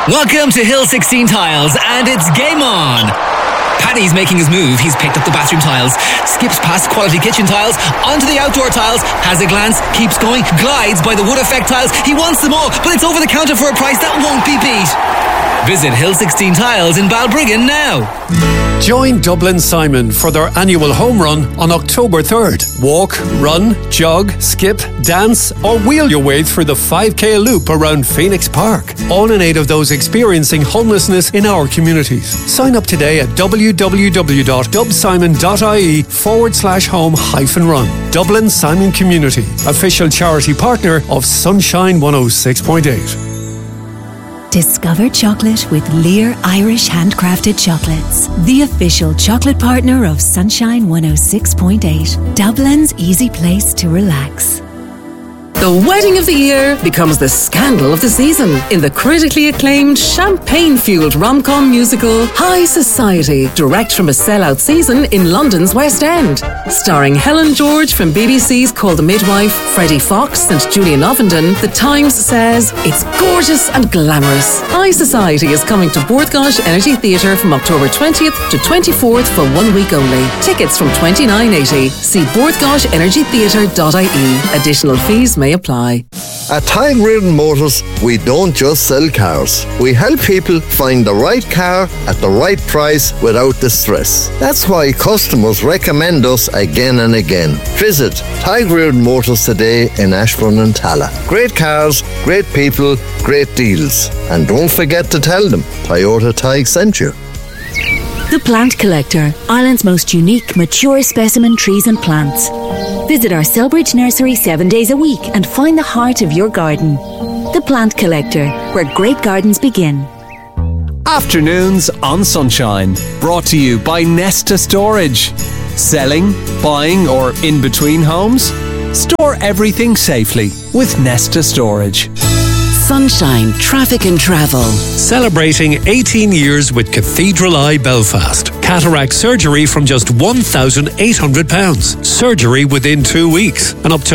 Welcome to Hill 16 Tiles, and it's game on! Paddy's making his move. He's picked up the bathroom tiles, skips past quality kitchen tiles, onto the outdoor tiles, has a glance, keeps going, glides by the wood effect tiles. He wants them all, but it's over the counter for a price that won't be beat. Visit Hill 16 Tiles in Balbriggan now. Join Dublin Simon for their annual home run on October 3rd. Walk, run, jog, skip, dance or wheel your way through the 5k loop around Phoenix Park. All in aid of those experiencing homelessness in our communities. Sign up today at www.dubsimon.ie/home-run. Dublin Simon Community, official charity partner of Sunshine 106.8. Discover chocolate with Lear Irish Handcrafted Chocolates, the official chocolate partner of Sunshine 106.8, Dublin's easy place to relax. The wedding of the year becomes the scandal of the season in the critically acclaimed champagne-fueled rom-com musical High Society, direct from a sellout season in London's West End. Starring Helen George from BBC's Call the Midwife, Freddie Fox and Julian Ovenden, The Times says it's gorgeous and glamorous. High Society is coming to Borthgosh Energy Theatre from October 20th to 24th for 1 week only. Tickets from $29.80. See borthgoshenergytheatre.ie. Additional fees may apply. At Tyrone Motors, we don't just sell cars. We help people find the right car at the right price without the stress. That's why customers recommend us again and again. Visit Tyrone Motors today in Ashbourne and Tala. Great cars, great people, great deals. And don't forget to tell them Toyota Tig sent you. The Plant Collector, Ireland's most unique, mature specimen trees and plants. Visit our Selbridge nursery 7 days a week and find the heart of your garden. The Plant Collector, where great gardens begin. Afternoons on Sunshine, brought to you by Nesta Storage. Selling, buying or in between homes? Store everything safely with Nesta Storage. Sunshine Traffic and Travel. Celebrating 18 years with Cathedral Eye Belfast. Cataract surgery from just £1,800. Surgery within 2 weeks. And up to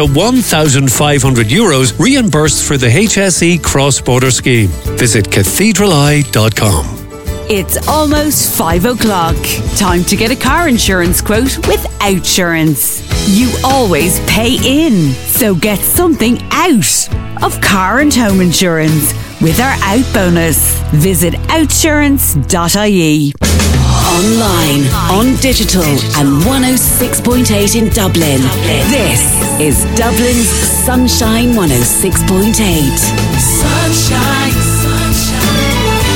€1,500 reimbursed for the HSE cross-border scheme. Visit cathedraleye.com. It's almost 5 o'clock. Time to get a car insurance quote with Outsurance. You always pay in, so get something out of car and home insurance with our Out bonus. Visit outsurance.ie. Online, on digital and 106.8 in Dublin. This is Dublin's Sunshine 106.8. Sunshine, sunshine,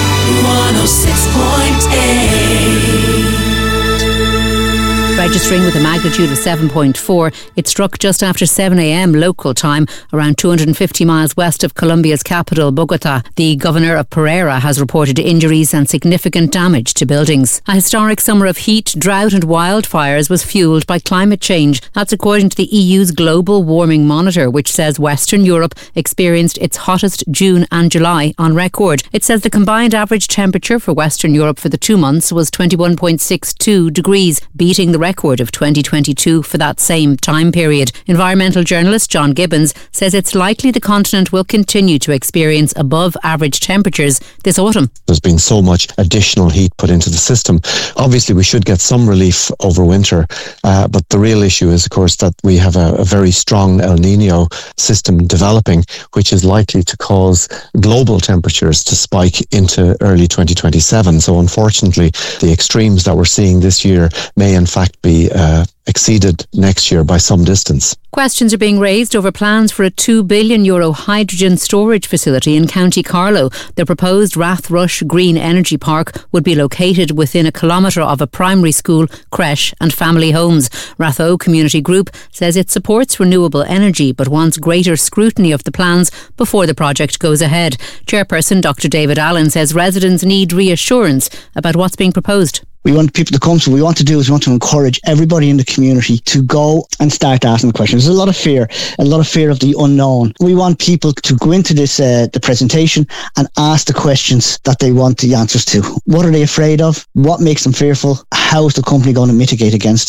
106.8. Registering with a magnitude of 7.4. It struck just after 7 a.m. local time, around 250 miles west of Colombia's capital, Bogota. The governor of Pereira has reported injuries and significant damage to buildings. A historic summer of heat, drought and wildfires was fuelled by climate change. That's according to the EU's Global Warming Monitor, which says Western Europe experienced its hottest June and July on record. It says the combined average temperature for Western Europe for the 2 months was 21.62 degrees, beating the record of 2022 for that same time period. Environmental journalist John Gibbons says it's likely the continent will continue to experience above average temperatures this autumn. There's been so much additional heat put into the system. Obviously we should get some relief over winter, but the real issue is of course that we have a very strong El Nino system developing, which is likely to cause global temperatures to spike into early 2027. So unfortunately the extremes that we're seeing this year may in fact be exceeded next year by some distance. Questions are being raised over plans for a €2 billion hydrogen storage facility in County Carlow. The proposed Rathrush Green Energy Park would be located within a kilometre of a primary school, creche and family homes. Ratho Community Group says it supports renewable energy but wants greater scrutiny of the plans before the project goes ahead. Chairperson Dr. David Allen says residents need reassurance about what's being proposed. We want people to come, so what we want to do is we want to encourage everybody in the community to go and start asking questions. There's a lot of fear of the unknown. We want people to go into this the presentation and ask the questions that they want the answers to. What are they afraid of? What makes them fearful? How is the company going to mitigate against this?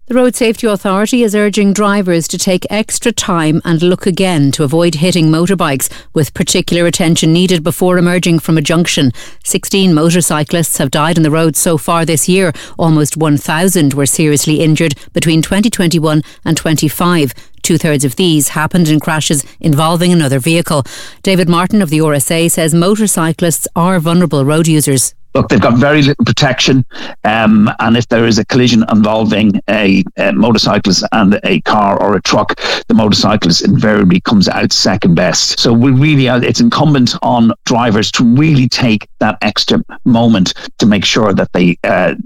The Road Safety Authority is urging drivers to take extra time and look again to avoid hitting motorbikes, with particular attention needed before emerging from a junction. 16 motorcyclists have died on the road so far this year. Almost 1,000 were seriously injured between 2021 and 25. 2/3 of these happened in crashes involving another vehicle. David Martin of the RSA says motorcyclists are vulnerable road users. Look, they've got very little protection, and if there is a collision involving a motorcyclist and a car or a truck, the motorcyclist invariably comes out second best. So it's incumbent on drivers to really take that extra moment to make sure that they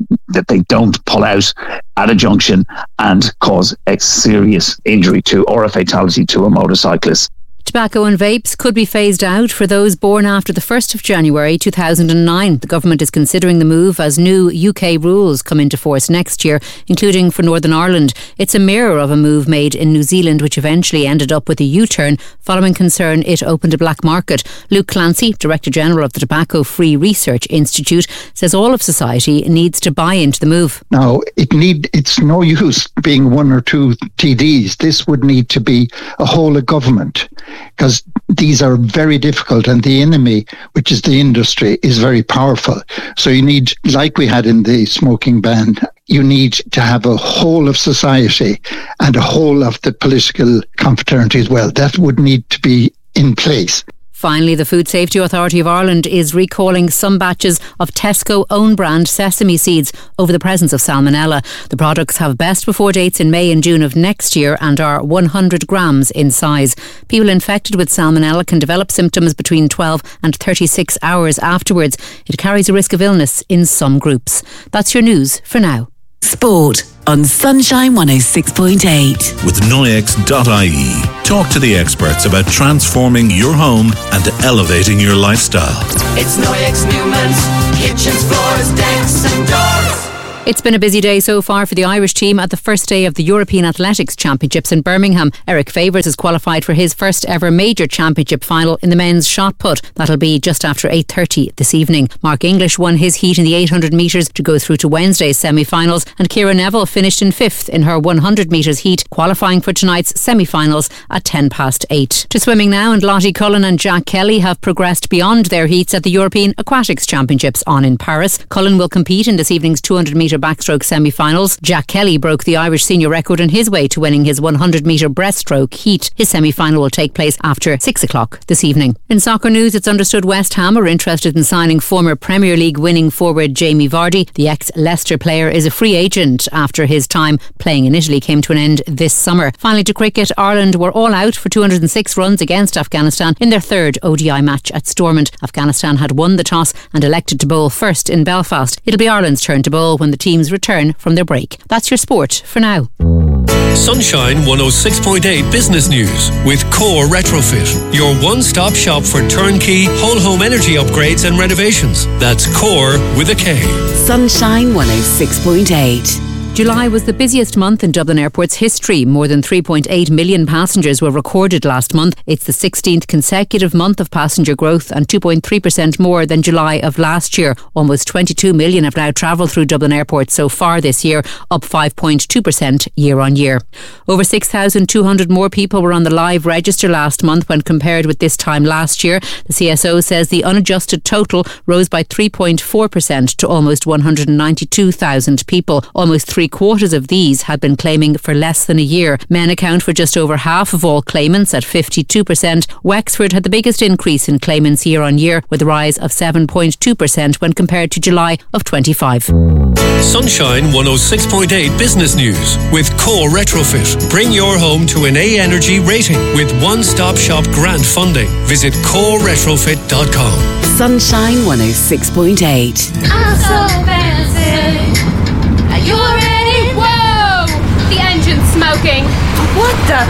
don't pull out at a junction and cause a serious injury to or a fatality to a motorcyclist. Tobacco and vapes could be phased out for those born after the 1st of January 2009. The government is considering the move as new UK rules come into force next year, including for Northern Ireland. It's a mirror of a move made in New Zealand, which eventually ended up with a U-turn following concern it opened a black market. Luke Clancy, Director General of the Tobacco Free Research Institute, says all of society needs to buy into the move. Now, it's no use being one or two TDs. This would need to be a whole of government, because these are very difficult, and the enemy, which is the industry, is very powerful. So you need, like we had in the smoking ban, you need to have a whole of society and a whole of the political confraternity as well. That would need to be in place. Finally, the Food Safety Authority of Ireland is recalling some batches of Tesco own-brand sesame seeds over the presence of salmonella. The products have best before dates in May and June of next year and are 100 grams in size. People infected with salmonella can develop symptoms between 12 and 36 hours afterwards. It carries a risk of illness in some groups. That's your news for now. Sport on Sunshine 106.8. With Noyex.ie. Talk to the experts about transforming your home and elevating your lifestyle. It's Noyex Newman's kitchens, floors, decks and doors. It's been a busy day so far for the Irish team at the first day of the European Athletics Championships in Birmingham. Eric Favours has qualified for his first ever major championship final in the men's shot put. That'll be just after 8:30 this evening. Mark English won his heat in the 800 metres to go through to Wednesday's semi-finals, and Ciara Neville finished in 5th in her 100 metres heat, qualifying for tonight's semi-finals at 8:10. To swimming now, and Lottie Cullen and Jack Kelly have progressed beyond their heats at the European Aquatics Championships on in Paris. Cullen will compete in this evening's 200 metre backstroke semi-finals. Jack Kelly broke the Irish senior record on his way to winning his 100 metre breaststroke heat. His semi-final will take place after 6 o'clock this evening. In soccer news, it's understood West Ham are interested in signing former Premier League winning forward Jamie Vardy. The ex-Leicester player is a free agent after his time playing in Italy came to an end this summer. Finally, to cricket, Ireland were all out for 206 runs against Afghanistan in their third ODI match at Stormont. Afghanistan had won the toss and elected to bowl first in Belfast. It'll be Ireland's turn to bowl when the teams return from their break. That's your sport for now. Sunshine 106.8 Business News with Core Retrofit, your one-stop shop for turnkey whole home energy upgrades and renovations. That's Core with a K. Sunshine 106.8. July was the busiest month in Dublin Airport's history. More than 3.8 million passengers were recorded last month. It's the 16th consecutive month of passenger growth and 2.3% more than July of last year. Almost 22 million have now travelled through Dublin Airport so far this year, up 5.2% year on year. Over 6,200 more people were on the live register last month when compared with this time last year. The CSO says the unadjusted total rose by 3.4% to almost 192,000 people. Almost three-quarters of these had been claiming for less than a year. Men account for just over half of all claimants at 52%. Wexford had the biggest increase in claimants year on year, with a rise of 7.2% when compared to July of 25. Sunshine 106.8 Business News with Core Retrofit. Bring your home to an A Energy rating with one-stop shop grant funding. Visit coreretrofit.com. Sunshine 106.8. I'm so fancy. Are you ready? Whoa! The engine's smoking. What the?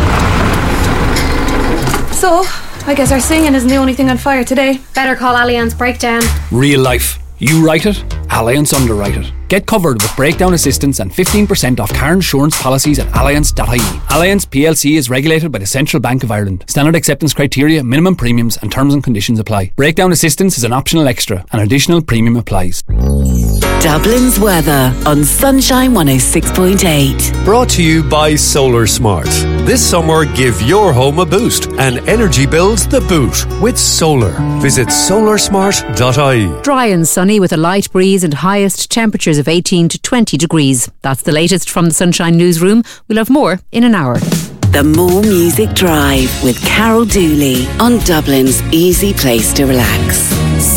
So, I guess our singing isn't the only thing on fire today. Better call Allianz Breakdown. Real life. You write it, Alliance Underwriter. Get covered with breakdown assistance and 15% off car insurance policies at alliance.ie. Alliance PLC is regulated by the Central Bank of Ireland. Standard acceptance criteria, minimum premiums and terms and conditions apply. Breakdown assistance is an optional extra. An additional premium applies. Dublin's weather on Sunshine 106.8. Brought to you by Solar Smart. This summer, give your home a boost and energy bills the boot with solar. Visit solarsmart.ie. Dry and sunny with a light breeze and highest temperatures of 18 to 20 degrees. That's the latest from the Sunshine Newsroom. We'll have more in an hour. The More Music Drive with Carol Dooley on Dublin's easy place to relax.